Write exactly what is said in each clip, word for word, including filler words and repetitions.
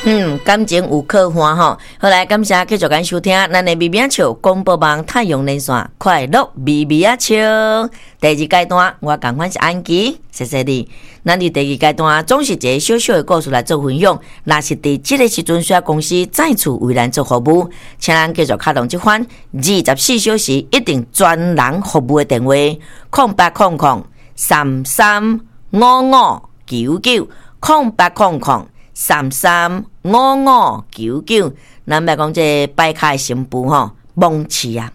嗯，感情有可欢吼。好来，感谢继续咱收听咱的微微笑广播网太阳连线快乐微微笑。第二阶段我赶快是安琪，谢谢你。咱伫第二阶段总是一个小小的故事来做分享。若是伫这个时阵需要公司再次为咱做服务，请咱继续开动这款二十四小时一定专人服务的电话：空八空空三三五五九九空八空空。三三五五九九，咱别讲这摆卡的新妇吼，蒙起啊！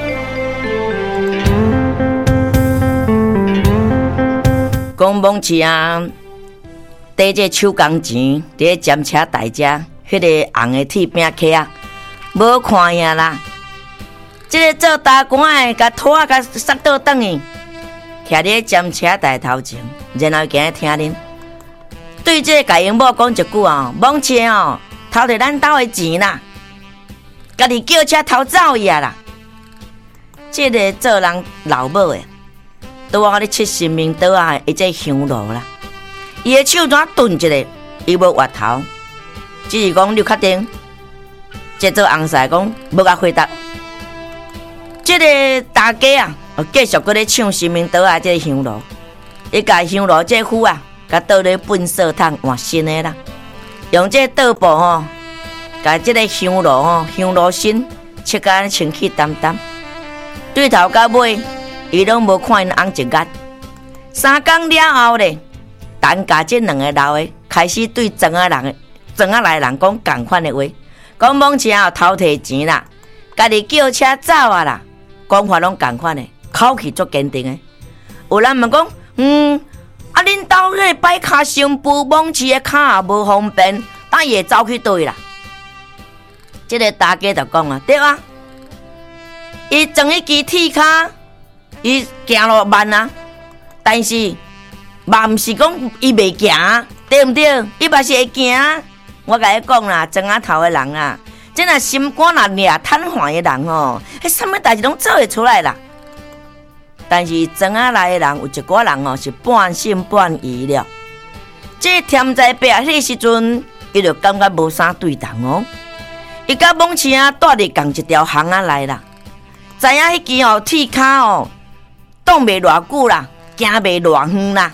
讲蒙起啊，第这手工钱，伫个尖车大家，迄个红的铁饼客啊，无看呀啦！这个做打官的，甲拖啊，甲塞倒转去，徛伫尖车大头前，然后行听恁。对这个家英某讲一句哦，蒙切哦，偷摕咱兜的钱啦，家己叫车偷走去啊啦！这个做人老母的，拄我咧吃生命岛啊，一只香炉啦，伊的手怎顿一个，伊无滑头，只是讲你确定？这做红婿讲无甲回答。这个大家啊，继续搁咧抢生命岛啊，这个香炉，伊甲香炉这壶啊。甲倒咧粪扫桶换新的啦，用这倒布吼，甲这个香炉吼，香炉身切甲清气淡淡，对头到尾，伊拢无看因翁一眼。三工了后咧，等甲这两个老的开始对庄仔人、庄仔来人讲共款的话，讲蒙钱后偷摕钱啦，家己叫车走啊啦，讲法拢共款的，口气足坚定的。有人问讲，嗯。啊！恁兜迄个摆卡新妇蒙起的卡也无方便，当伊会走去倒啦？这个大家就讲啊，对啊，伊装一支铁卡，伊行路慢啊，但是嘛毋是讲伊袂行，对毋对？伊嘛是会行。我甲你讲啦，庄仔头的人啊，这若心肝若掠瘫痪的人哦，迄啥物代志拢做会出来啦。但是庄仔来的人有一寡人哦是半信半疑了。这添在白迄个时阵，伊就感觉无啥对同哦。伊甲蒙车啊住伫共一条巷仔来啦，知影迄支哦铁卡哦挡袂偌久啦，行袂偌远啦。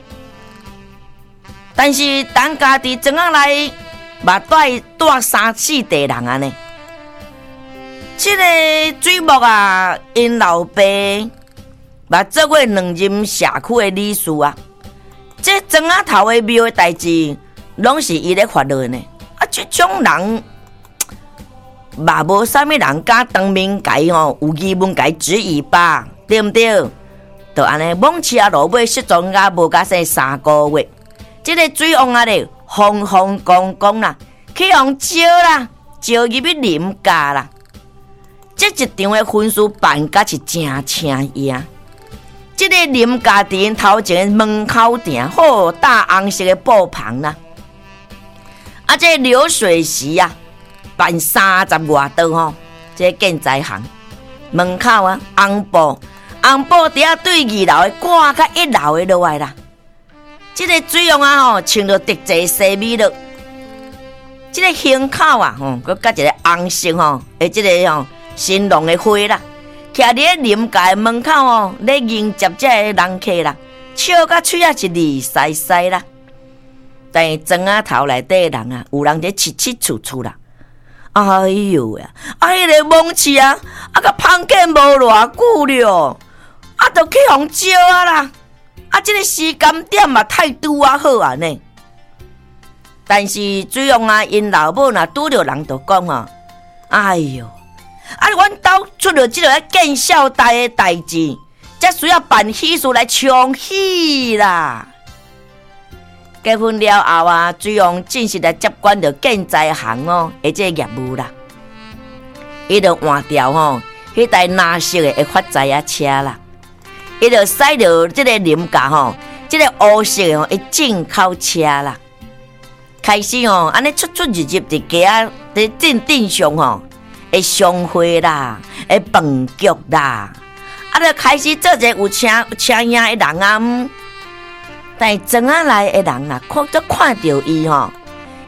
但是当家己庄仔来，嘛带带三四代人安尼。这个水木啊，因老爸。嘛做过两任社区的理事啊，这庄仔头的庙的代志，拢是伊咧发落呢。啊，这种人，嘛无啥物人敢当面甲伊吼有疑问甲伊质疑吧，对毋对？就安尼蒙起啊落尾失踪啊，无甲说三个月，这个水王啊咧，风风光光啦，去互招啦，招入去啉家啦。这一场的婚事办甲是真请呀。这个林家店头前门口埕，好大红色的布棚啦。啊，这个流水席啊，办三十外道吼。这个建材行门口啊，红布红布底下对二楼的挂到一楼的落来啦。这个水用啊吼，穿着特制西米了。这个胸口啊吼，佮加一个红色吼，诶，这个吼新郎的花啦。徛伫林家的门口哦，咧迎接这个人客啦，笑甲嘴啊是利塞塞啦。但是庄仔头内底的人啊，有人在七七楚楚啦。哎呦呀，啊迄个蒙气啊，啊个芳见无偌久了，啊都去互招啊啦。啊，这个时间点嘛太拄啊好啊呢。但是水用啊，因老母若拄着人就讲啊，哎呦。啊！阮兜出了这个见孝代的代志，才需要办喜事来冲喜啦。结婚了后啊，水王正式来接管着建材行哦，的这业务啦。伊就换掉吼，迄台蓝色的会发财啊车啦，伊就驶着这个林家吼，这个乌色的吼，的进口车啦。开始吼，安尼出出入入伫街啊，伫镇镇上吼。会商会啦，会饭局啦，啊，就开始做一个有车有车影的人啊。但是庄仔来的人啦，看都看到伊吼，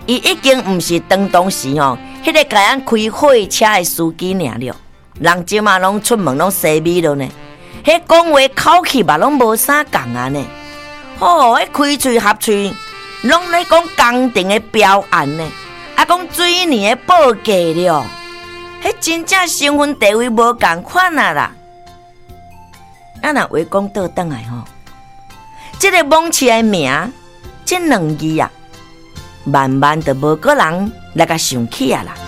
伊已经毋是当当时吼，迄、那个甲咱开火车的司机尔了。人即马拢出门拢西米了呢，迄讲话口气嘛拢无啥共啊呢。吼，迄开喙合喙，拢咧讲工程的标案呢，啊讲水泥的报价了，迄真正身份地位无共款啊啦。啊，若话讲倒转来吼，即、這个蒙市的名，即两字啊，慢慢就无个人来甲想起啊啦。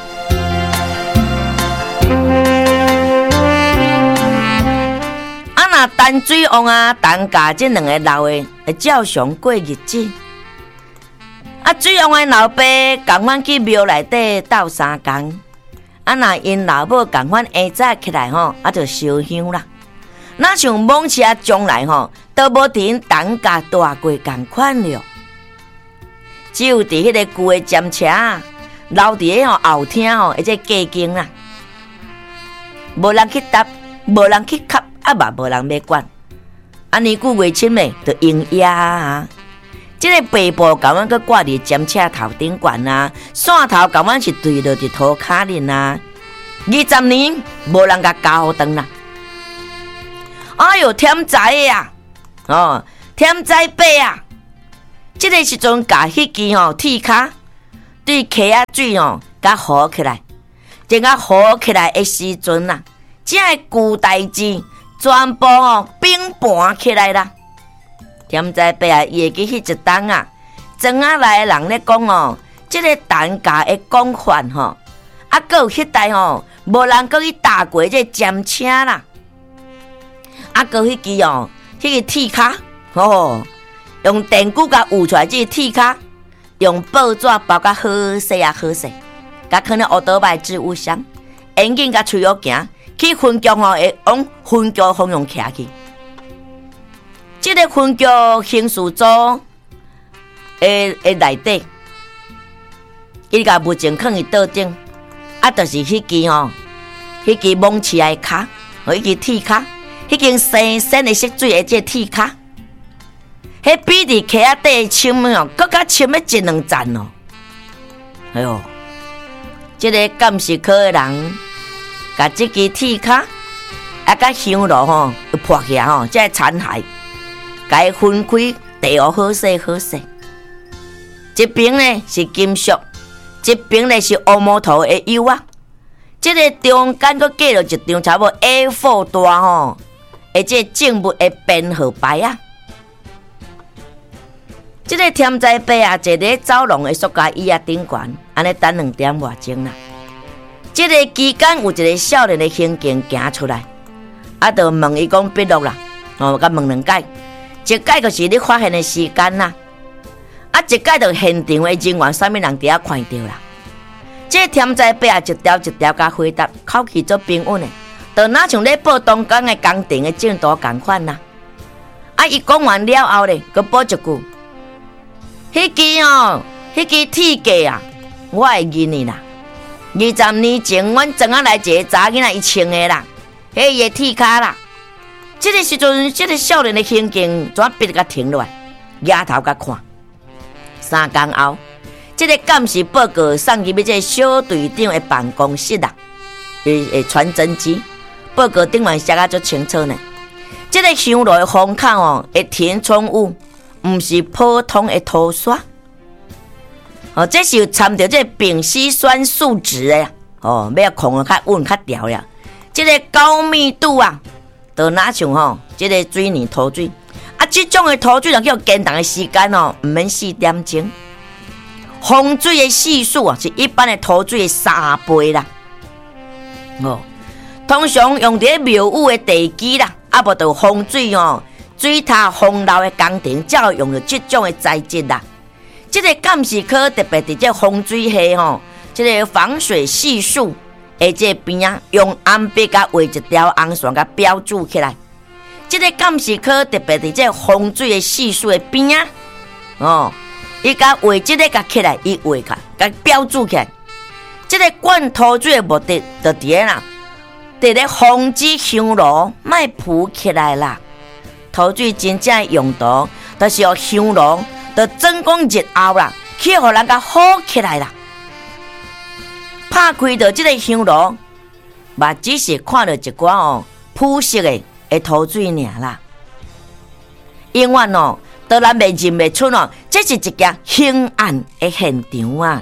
啊，若陈水王啊、陈家这两个老的会照常过日子。啊，水王的老爸共阮去庙内底斗三工，啊，若因老母共阮下早起来吼，啊，就烧香啦。哪像蒙市啊，将来吼都无伫因陈家大过共款了。只有伫迄个旧的尖车留伫迄吼后厅吼，或者街景啦，无人去搭，无人去吸，啊嘛无人要管。啊，年久月深诶，就营业啊。即、這个白布甲阮搁挂伫尖车头顶管啊，线头甲阮是对落伫涂骹面啊。二十年无人甲交互转啦。哎哟，添财的啊！哦，添财八啊！即、這個時陣，甲迄支吼鐵卡對溪仔水吼，甲好起來，等甲好起來的時陣啊，這個舊代志全部吼冰盤起來啦。添財八啊，伊會記迄一檔啊，莊仔來的人咧講哦，即、這個陳家的講法吼，啊，閣有迄代吼，無人閣去搭過這尖車啦。啊，閣迄支哦，迄個鐵卡哦，用電鋸甲捂出來，這個鐵卡用報紙包甲好勢啊好勢，甲可能烏倒擺置物箱，趕緊甲隨後行去分局吼，會往分局方向徛去。這個分局刑事組誒誒內底，伊甲物證放伊桌頂，啊，就是迄支吼，迄支蒙起來卡，和迄支鐵卡。迄間生生的色水的這鐵卡，迄比佇溪仔底深哦，更加深了一兩層哦。哎呦，這個鑑識科的人，甲這支鐵卡，啊，甲香爐吼，破起來吼，這個殘骸，甲伊分開，地哦好勢好勢。一邊呢是金屬，一邊呢是烏毛頭的油啊。這個中間佫架了一張差不多 A 四 大吼。而且證物的編號牌啊，這個添財八啊，坐喺走廊的塑膠椅啊頂懸，安尼等兩點外鐘啦。這個期間有一個少年的刑警行出來，啊，就問伊講筆錄啦，哦，甲問兩解，一解就是你發現的時間啦，啊，一解就現場的人員啥物人伫遐看到啦。這個添財八啊，一條一條甲回答，口氣足平穩的。就哪像咧報東港嘅工程嘅進度同款啦，啊！伊講完了後咧，佮補一句：，迄支哦，迄支鐵架啊，我會認你啦。二十年前，阮莊仔來一個查囡仔伊穿嘅啦，迄個鐵卡啦。這個時陣，這個少年嘅刑警怎逼甲停落來，仰頭甲看。三天後，這個鑑識報告送入去這個小隊長嘅辦公室啦，誒誒傳真機。報告頂面寫啊足清楚呢，這個香爐的風口哦，會填充物，唔是普通的塗刷。哦，這是有摻着這個丙烯酸樹脂的哦，要控得較穩較調了。這個高密度啊，就哪像吼，這個水泥塗水啊，這種的塗水若叫堅長的時間哦，唔免四點鐘。防水的係數啊，是一般的塗水的三倍啦。哦。通常用伫廟宇的地基啦，啊無就防水哦，水塔防漏的工程，才會用到這種的材質啦。這個鑑識科特別佇這防水系吼，這個防水係數喺這邊啊，用紅筆甲畫一條紅線甲標註起來。這個鑑識科特別佇這防水的係數的邊啊，哦，伊甲畫這個甲起來，伊畫甲甲標註起來。這個灌塗水的目的就佇咧啦。得咧防止香爐莫浮起來啦，塗水真正用途，就是用香爐，就整工日後啦， 去互人甲好起来啦。拍开着即个香炉，嘛只是看到一寡哦朴实的的土水尔啦。永远哦，都咱袂认袂出哦，这是一件凶案的现场啊！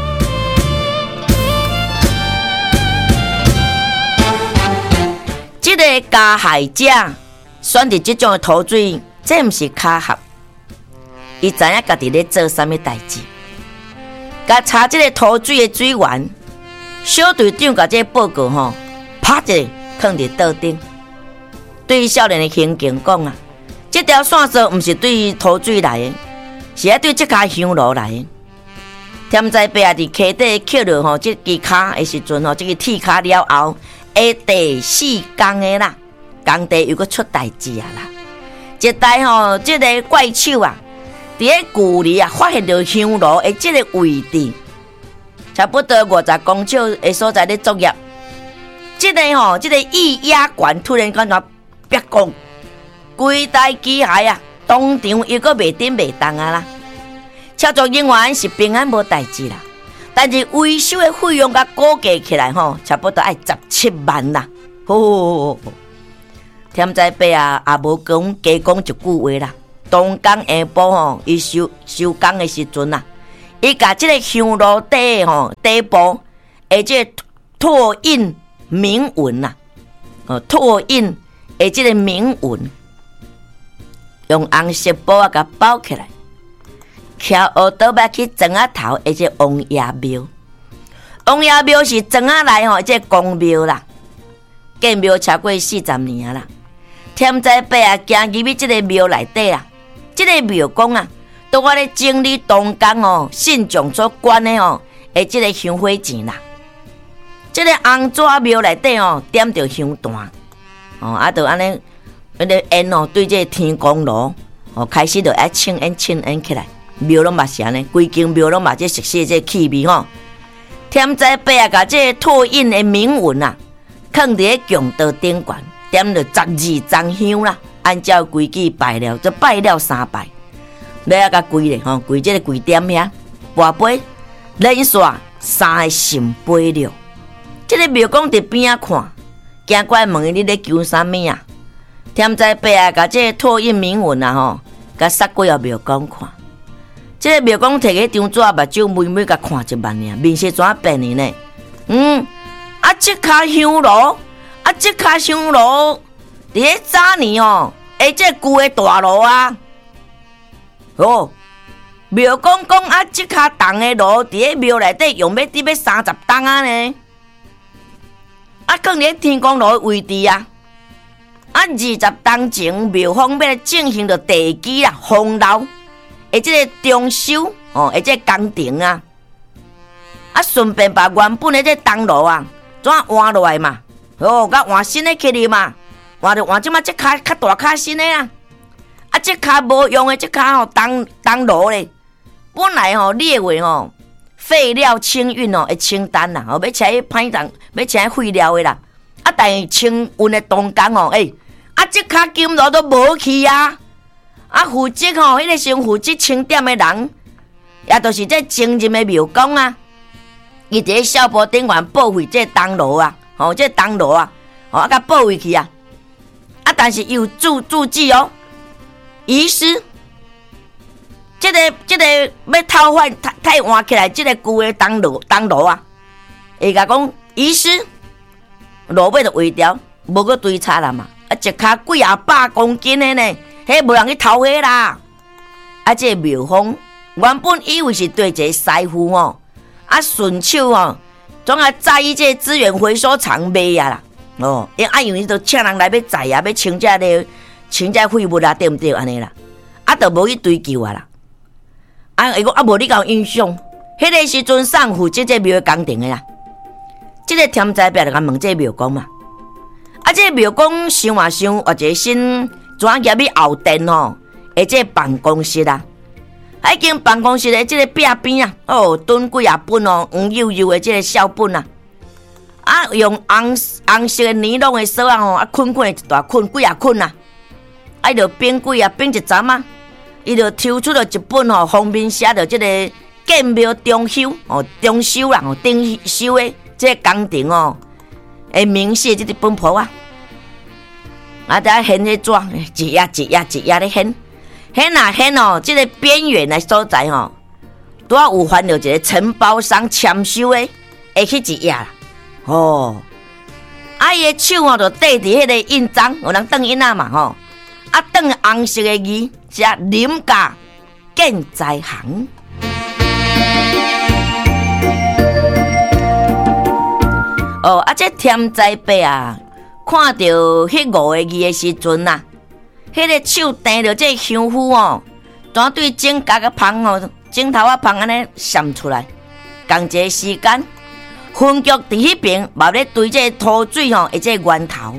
这个加害者选择这种的土水，这毋是巧合，伊知影家己咧做啥物代志，甲查这个土水的水源。小队长甲这个报告吼，啪一下放伫桌顶，对少年的刑警讲啊，这条线索毋是对土水来的，是啊对这卡香炉来的。添在白啊伫溪底捡着吼，这支卡的时阵吼，这个铁卡了后，下第四天的啦，工地又搁出代志啊啦。一代吼，这个怪手啊，伫咧距离啊发现着香炉的这个位置。差不多五十公尺的所在咧作业，这个吼、哦，这个液压管突然间就别讲，规台机械啊，当场又搁袂顶袂动啊啦。操作人员是平安无代志啦，但是维修的费用甲估计起来吼，差不多爱十七万啦。吼，添在白啊，也无讲加讲一句话啦。当天下晡吼，伊收收工的时阵啊。伊甲即个香炉底吼底部，而且拓印铭文呐、啊，哦拓印而即个铭文，用红色布啊甲包起来，徛学倒摆去庄仔头，而且王爷庙。王爷庙是庄仔内吼，即个公庙啦，建庙超过四十年啦。添在白啊，行入去即个庙内底啦，即、这个庙公啊。都我咧整理当天哦，信众所捐的哦，诶，即个香火钱啦，即、这个红纸庙内底哦，点着香弹，哦，啊，就安尼，迄个烟哦，对这个天公炉哦，开始就爱请烟请烟起来，庙拢嘛是安尼，规间庙拢嘛这熟悉这气味吼。添在白啊，甲这拓印的铭文啊，放伫咧供道顶悬，点着十二张香啦，按照规矩拜了，就拜了三拜。要啊，甲跪咧吼，跪即个跪点遐，跋杯连续三个圣杯了。即、这个庙公伫边仔看，惊怪问伊你咧求啥物啊？添在白啊，甲即个拓印铭文啊吼，甲撒几个庙公看。即、这个庙公摕起张纸，目睭微微甲看一万尔，面色怎变呢呢？嗯，啊，即卡香炉，啊，即卡香炉，伫咧早年哦，诶，即旧诶大炉啊。哦，庙公讲啊，即卡重的炉伫咧庙内底用要伫要三十担啊呢，啊，放伫天公炉的位置啊，啊，二十担前庙方要进行着地基啦、封楼，而即个装修哦，而即个工程啊，啊，顺便把原本的这灯炉啊，怎换落来嘛？哦，甲换新的起哩嘛，换着换即马即卡较大卡新的啊。啊，这卡无用的，这卡吼当当炉咧。本来吼列为吼废料清运哦的清单啦，吼要请去歹当，要请去废料的啦。啊，但是清运的当工哦，诶、欸，啊，这卡金炉都无去啊。啊，负责吼，迄、那个先负责清点的人，也就是这前任的庙公啊，伊伫小坡顶悬报废这当炉啊，吼、哦，这当炉啊，吼、哦，啊，甲报废去啊。啊，但是有注注记哦。遗失，这个这个要偷换太太换起来，这个旧的当炉当炉啊，会甲讲遗失，炉尾就坏掉，无个堆差啦嘛，啊一卡几啊百公斤的呢，迄无人去偷迄啦。啊，这个庙方原本以为是对一个师傅哦，啊顺手哦，总啊在意这资源回收厂卖啊啦，哦，因啊因为都请人来要载啊，要清这个。清这废物啊，对毋对？安尼啦，啊，都无去追究啊啦。啊，伊讲啊，无你甲有印象，迄个时阵送负责这庙工程的啦。即、这个添在表就甲问这庙公嘛。啊，这个庙公想啊想，或者新怎入去后殿吼，而这办公室啊，啊，已经办公室的这个壁边啊，哦，蹲几啊本哦，黄幼幼的这个小本啊。啊，用红红色的尼龙的锁啊吼，啊捆捆一大捆几啊捆啊。啊，伊就编几啊，编一站啊，伊就抽出了一本吼，方便写着即个建庙中修哦，中修啦，哦，丁修的这个工程哦，诶，明细这个本簿啊，啊，在掀迄纸，一页一页一页咧掀，掀啊掀哦，这个边缘的所在哦，拄啊有翻到一个承包商签收的，会去一页啦，哦，啊，伊的手哦，就缀伫迄个印章，有人登印啊嘛吼，啊，登红色的字，写林家建材行。哦，啊，这添栽伯啊，看到迄五个字的时阵呐，迄、那个手掂着这香菇哦，单对指甲个芳哦，指头啊芳安尼闪出来。同一个时间，分局伫迄边嘛咧对这土水吼，的这源头。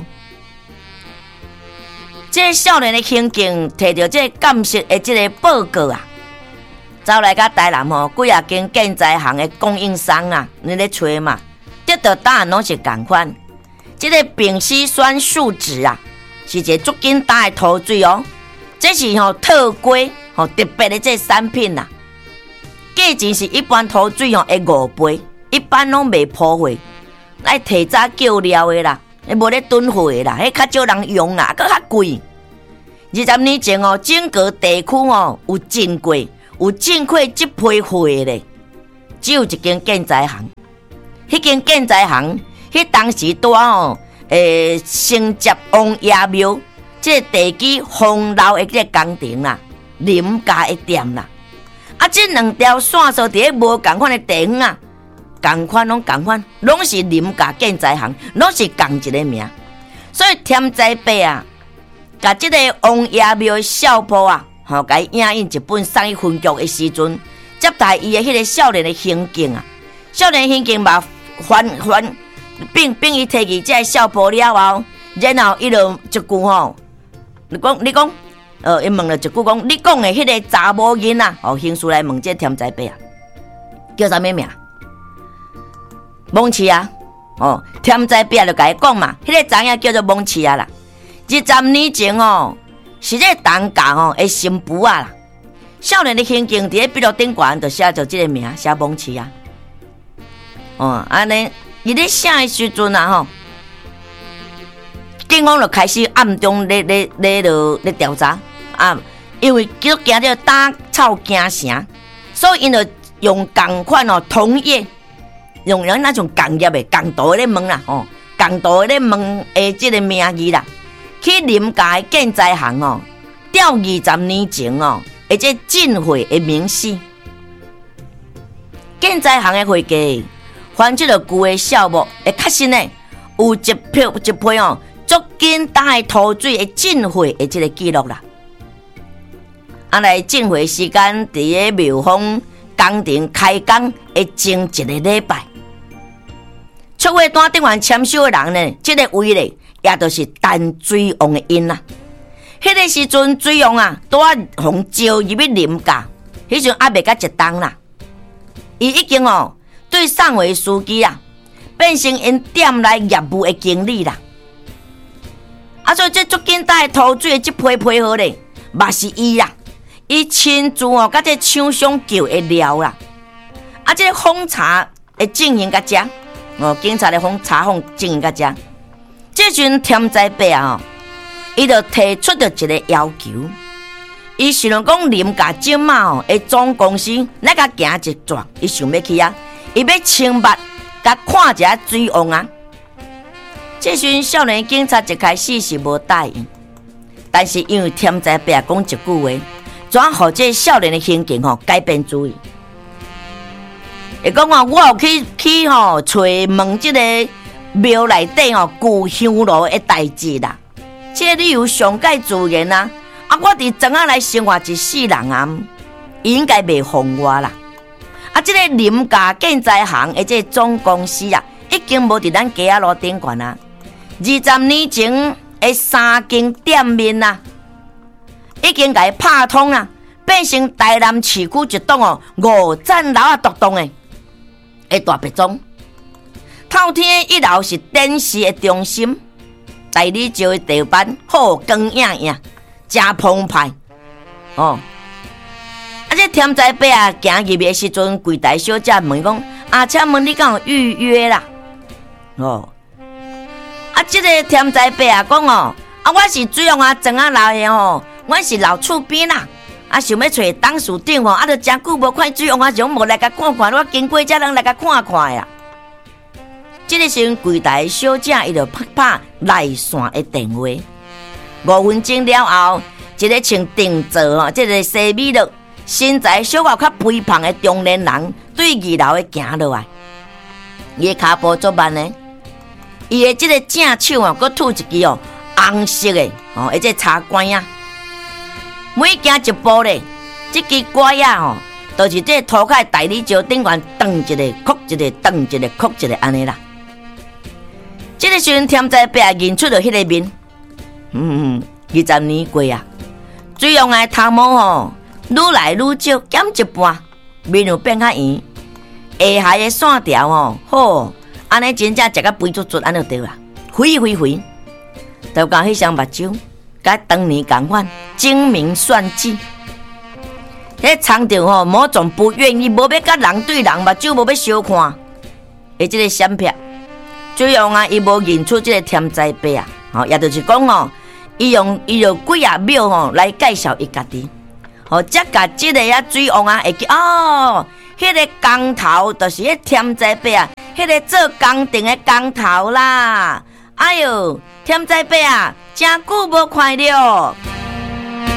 这少年的刑警摕到这监视的这个报告啊，走来甲台南吼几啊间建材行的供应商啊，你咧找嘛？得到答案拢是同款，这个丙烯酸树脂啊，是一个足紧打的涂水哦。这是吼特规吼特别的这产品啦、啊，价钱是一般涂水吼的五倍，一般拢袂破费，来提早叫料的啦，无咧囤货的啦，迄较少人用啦，佮较贵。二十年前哦，整个地区哦有进过，有进过这批货咧，只有一间建材行。迄间建材行，迄当时拄哦，诶，承接王爷庙，即、这个地基风楼的这个工程啦，林家的店啦，啊，这两条线索伫咧无共款的地方啊，共款拢共款，拢是林家建材行，拢是共一个名，所以添栽伯啊，甲即个王爷庙的少铺啊，吼，甲伊影印一本送去分局的时阵，接待伊的迄个少年的刑警啊，少年刑警嘛。还还并并伊摕去这小布了后，然后伊就一句吼，你讲你讲，呃，伊问了一句讲，你讲的迄个查某囡仔，哦，刑事来问这添栽伯啊，叫啥物名？蒙奇啊，哦，添栽伯就甲伊讲嘛，迄、那个查囝叫做蒙奇啊啦。二十年前哦，是这当家哦的新妇啊啦，少年的刑警伫咧笔录顶悬就写着这个名，写蒙奇啊。哦，安尼，伊咧写的时阵啊，吼，警方就开始暗中咧咧咧咧咧调查啊，因为叫惊着打草惊蛇，所以因就用共款哦，同业用人那种工业的工道咧问啦，哦，工道咧问诶，即个名字啦，去林家的建材行哦，调二十年前哦，而且进货的明细，建材行的会计。翻这个旧的小木，会确实呢有一批一批哦，足紧打的土水的进货的这个记录啦。啊，来进货时间伫个庙方工程开工的前一个礼拜，出货单顶完签收的人呢，这个位咧也就是陈水王的因啦。迄个时阵水王啊，拄啊互招入去林家，迄阵还未甲一冬啦，伊已经哦。对上位司机啊，变成因店内业务的经理啦。啊，所以这足紧带土水的这批配合咧，嘛是伊啦，伊亲自哦，甲这厂商叫的料啦。啊，这个封查的进行甲遮，哦，警察的封查封进行甲遮。这阵添栽伯啊，哦，伊就提出了一个要求，伊想讲林家今嘛哦，的总公司那个行一转，伊想要去啊。伊要清目，甲看一下水王啊！这阵少年警察一开始是无答应，但是因为添栽伯讲一句话，怎互这少年的刑警吼改变主意？会讲哦，我有去去吼找问这个庙内底吼旧香炉的代志啦。这理由上界自然啊！啊，我伫庄仔来生活一世人啊，应该袂放我啦。啊，这个林家建材行的这总公司啊，已经无伫咱街仔路顶悬啊。二十年前的三间店面啊，已经甲伊拍通啊，变成台南市区一栋哦五层楼啊独栋的的大别庄。透天一楼是电视的中心，代理招的地板好光影影，真澎湃哦。啊，这这添仔伯啊，行入的时阵，柜台小姐问讲：“啊，请问你敢有预约啦？”哦，啊，这个添仔伯啊讲哦，啊，我是水王啊庄仔老的哦，我是老厝边啦，啊，想要找董事长哦，啊，都真久无看水王啊，想无来甲看看，我经过才能来甲看看呀。这个时阵，柜台小姐伊就拍拍来线的电话，五分钟了后，一个穿定做哦，这个西米露。身材小可较肥胖的中年人，对二楼的行落来，伊的骹步足慢呢。伊的这个正手啊，佮吐一支哦红色的哦，一只茶管啊。每行一步咧，这支管啊吼，都、就是这涂骹大理石顶悬蹬一个，曲一个，蹬一个，曲一个安尼啦。这个时阵，添仔伯认出了迄个面，嗯嗯，二十年过啊，水用的头毛吼。愈来愈少，减一半，面有变较圆，下下的线条哦，好，安尼真正食甲肥足足，安就对啦，肥肥肥，就讲迄双目睭，甲当年共款，精明算计。迄厂长吼，某种不愿意，无要甲人对人，目睭无要相看，诶，即个闪瞥，最后啊，伊无认出即个添仔伯啊，吼，也就是讲哦，伊用伊用几啊秒吼来介绍伊家己。哦，才甲即个啊水王啊会记哦，迄、那个工头就是迄添仔伯啊，迄、那个做工程的工头啦。哎哟，添仔伯啊，真久无看了。